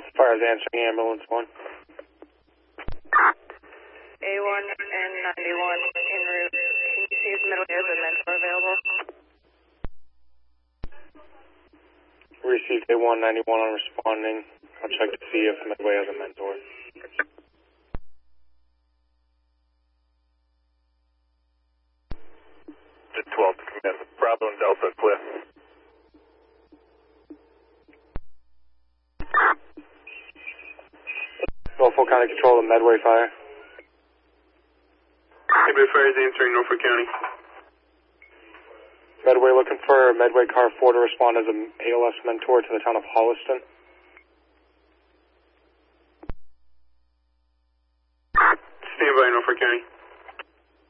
Alpha Fire is answering ambulance 1. A1 and 91 en route. Can you see if Midway has a mentor available? Received A191 on responding. I'll check to see if Midway has a mentor. The 12 to command. Bravo and Delta clear. Norfolk County Control of Medway Fire. Medway Fire is answering Norfolk County. Medway looking for Medway Car 4 to respond as an ALS mentor to the town of Holliston.